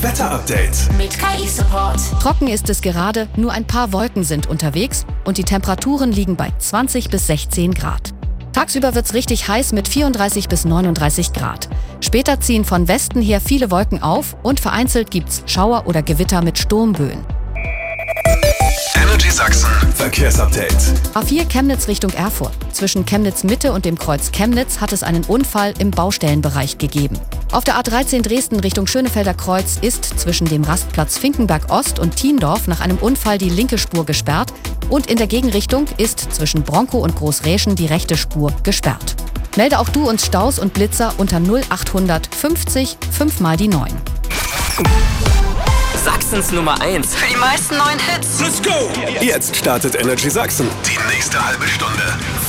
Wetterupdate mit KI-Support. Trocken ist es gerade, nur ein paar Wolken sind unterwegs und die Temperaturen liegen bei 20 bis 16 Grad. Tagsüber wird's richtig heiß mit 34 bis 39 Grad. Später ziehen von Westen her viele Wolken auf und vereinzelt gibt's Schauer oder Gewitter mit Sturmböen. Energy Sachsen Verkehrsupdate. A4 Chemnitz Richtung Erfurt. Zwischen Chemnitz Mitte und dem Kreuz Chemnitz hat es einen Unfall im Baustellenbereich gegeben. Auf der A13 Dresden Richtung Schönefelder Kreuz ist zwischen dem Rastplatz Finkenberg Ost und Thiendorf nach einem Unfall die linke Spur gesperrt und in der Gegenrichtung ist zwischen Bronkow und Großräschen die rechte Spur gesperrt. Melde auch du uns Staus und Blitzer unter 0800 50 5 mal die 9. Sachsens Nummer 1. Für die meisten neuen Hits. Let's go! Jetzt startet Energy Sachsen. Die nächste halbe Stunde.